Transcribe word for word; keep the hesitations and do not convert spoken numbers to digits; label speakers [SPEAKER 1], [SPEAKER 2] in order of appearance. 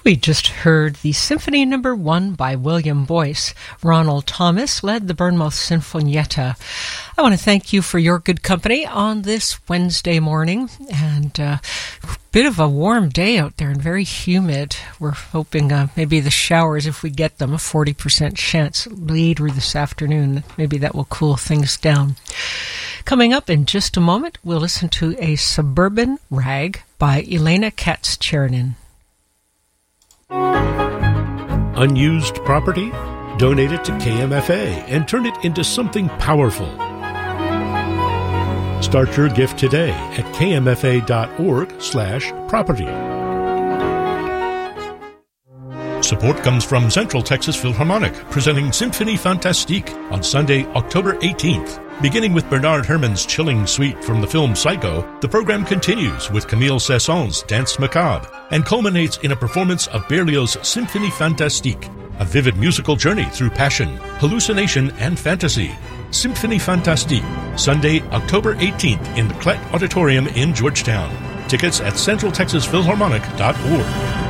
[SPEAKER 1] We just heard the Symphony Number One by William Boyce. Ronald Thomas led the Bournemouth Sinfonietta. I want to thank you for your good company on this Wednesday morning, and uh, a bit of a warm day out there and very humid. We're hoping uh, maybe the showers, if we get them, a forty percent chance later this afternoon. Maybe that will cool things down. Coming up in just a moment, we'll listen to a Suburban Rag by Elena Katz-Chernin.
[SPEAKER 2] Unused property? Donate it to K M F A and turn it into something powerful. Start your gift today at kmfa.org slash property. Support comes from Central Texas Philharmonic, presenting Symphonie Fantastique on Sunday, October eighteenth. Beginning with Bernard Herrmann's chilling suite from the film Psycho, the program continues with Camille Saint-Saëns's Danse Macabre and culminates in a performance of Berlioz' Symphonie Fantastique, a vivid musical journey through passion, hallucination, and fantasy. Symphonie Fantastique, Sunday, October eighteenth in the Klett Auditorium in Georgetown. Tickets at central texas philharmonic dot org.